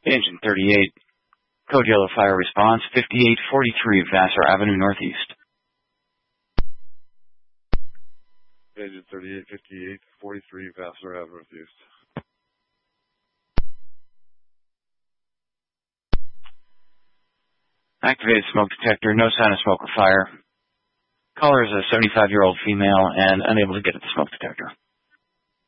Engine 38. Code Yellow Fire response 5843 Vassar Avenue Northeast. Engine 38, 5843 Vassar Avenue Northeast. Activated smoke detector, no sign of smoke or fire. Caller is a 75-year-old female and unable to get at the smoke detector.